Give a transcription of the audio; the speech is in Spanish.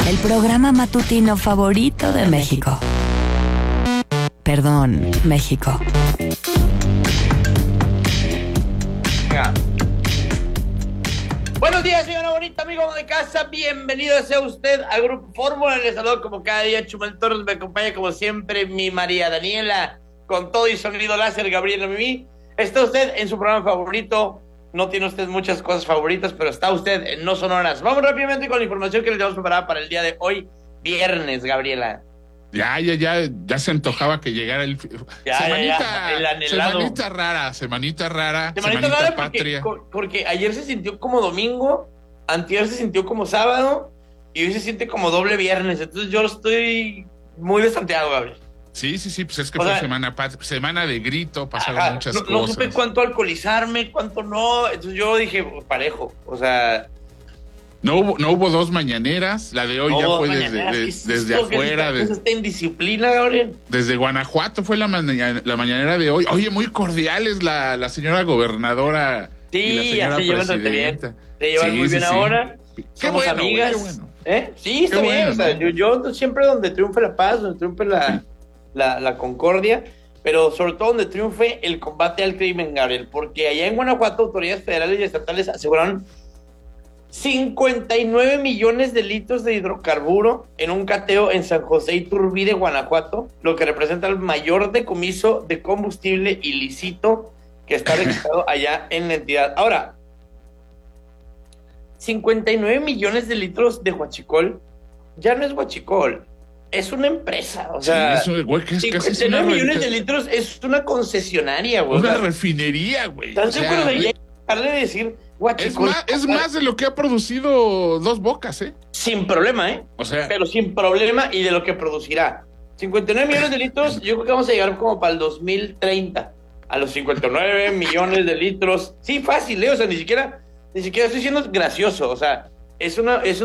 El programa matutino favorito de México. Perdón, México. Venga. Buenos días, señora bonita, amigo de casa. Bienvenido sea usted a Grupo Fórmula. Les saludo como cada día Chumel Torres. Me acompaña como siempre mi María Daniela, con todo y sonido láser, Gabriela Mimi. Está usted en su programa favorito. No tiene usted muchas cosas favoritas, pero está usted en No Sonoras. Vamos rápidamente con la información que les tenemos preparada para el día de hoy, viernes, Gabriela. Ya se antojaba que llegara el el anhelado. semanita rara, patria. Porque ayer se sintió como domingo, antier se sintió como sábado y hoy se siente como doble viernes. Entonces yo estoy muy desanteado, Gabriel. Sí, pues es que fue semana de grito, pasaron muchas cosas. No supe cuánto alcoholizarme, cuánto no. Entonces yo dije, parejo, o sea... No hubo dos mañaneras, la de hoy ya fue desde afuera. ¿Está en disciplina, Gabriel? Desde Guanajuato fue la mañanera de hoy. Oye, muy cordiales la señora gobernadora y la señora presidenta. Se llevan muy bien ahora. Somos amigas. Qué bueno. Sí, está bien. Bueno, ¿no? Yo siempre donde triunfe la paz, donde triunfe la concordia, pero sobre todo donde triunfe el combate al crimen, Gabriel, porque allá en Guanajuato autoridades federales y estatales aseguraron 59 millones de litros de hidrocarburo en un cateo en San José Iturbide, Guanajuato, lo que representa el mayor decomiso de combustible ilícito que está registrado allá en la entidad. Ahora, 59 millones de litros de huachicol ya no es huachicol, es una empresa, o sea, sí, güey, que es 59 millones de litros es una concesionaria, güey. Una refinería, güey. ¿Estás seguro de ya dejarle de decir huachicol? Es más de lo que ha producido Dos Bocas, ¿eh? Sin problema, O sea, pero sin problema, y de lo que producirá. 59 millones de litros, yo creo que vamos a llegar como para el 2030 a los 59 millones de litros. Sí, fácil, o sea, ni siquiera estoy siendo gracioso, o sea, es una